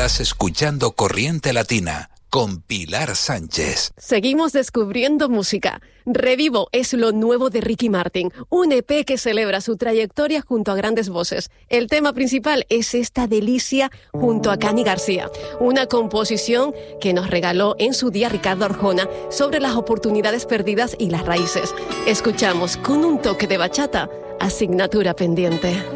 Estás escuchando Corriente Latina con Pilar Sánchez. Seguimos descubriendo música. Revivo es lo nuevo de Ricky Martin, un EP que celebra su trayectoria junto a grandes voces. El tema principal es esta delicia junto a Cani García, una composición que nos regaló en su día Ricardo Arjona sobre las oportunidades perdidas y las raíces. Escuchamos con un toque de bachata, Asignatura Pendiente.